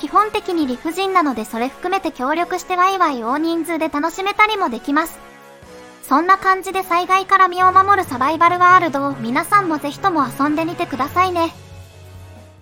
基本的に理不尽なのでそれ含めて協力してワイワイ大人数で楽しめたりもできます。そんな感じで災害から身を守るサバイバルワールドを皆さんもぜひとも遊んでみてくださいね。